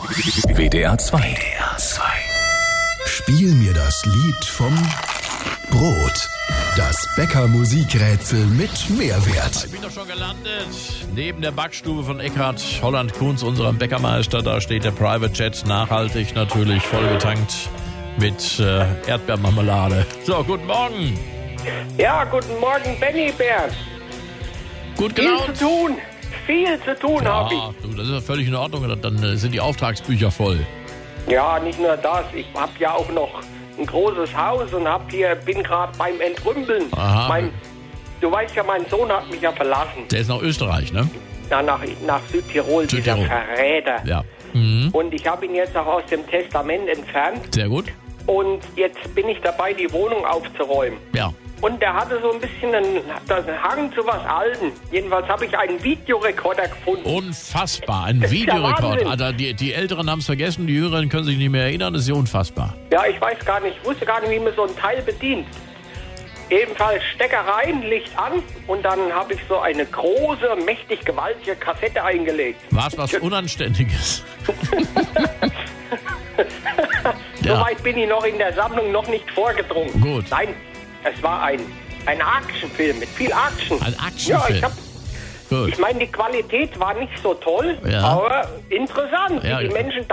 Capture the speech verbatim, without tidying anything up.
W D R zwei. W D R zwei. Spiel mir das Lied vom Brot. Das Bäcker-Musikrätsel mit Mehrwert. Ich bin doch schon gelandet. Neben der Backstube von Eckhard Holland-Kunz, unserem Bäckermeister, da steht der Private Jet, nachhaltig natürlich, vollgetankt mit äh, Erdbeermarmelade. So, guten Morgen. Ja, guten Morgen, Benny Bär. Gut Viel gelaunt. zu tun, viel zu tun Ja, habe ich. du, das ist ja völlig in Ordnung. Dann äh, sind die Auftragsbücher voll. Ja, nicht nur das, ich habe ja auch noch ein großes Haus und hab hier, bin gerade beim Entrümpeln. Aha. Mein, du weißt ja, mein Sohn hat mich ja verlassen. Der ist nach Österreich, ne? Na, nach, nach Südtirol, Südtirol. dieser Verräter. Ja. Mhm. Und ich habe ihn jetzt auch aus dem Testament entfernt. Sehr gut. Und jetzt bin ich dabei, die Wohnung aufzuräumen. Ja. Und der hatte so ein bisschen einen, einen Hang zu was Alten. Jedenfalls habe ich einen Videorekorder gefunden. Unfassbar. Ein Das ist ja Videorekord. Wahnsinn. Also die, die Älteren haben es vergessen, die Jüngeren können sich nicht mehr erinnern. Das ist ja unfassbar. Ja, ich weiß gar nicht, ich wusste gar nicht, wie man so ein Teil bedient. Ebenfalls Stecker rein, Licht an und dann habe ich so eine große, mächtig gewaltige Kassette eingelegt. War es was Unanständiges? Ja. Soweit bin ich noch in der Sammlung noch nicht vorgedrungen. Gut. Nein, es war ein, ein Actionfilm mit viel Action. Ein Actionfilm. Ja, ich hab, Gut. ich meine, die Qualität war nicht so toll, Ja. aber interessant, Ja, wie die ja. Menschen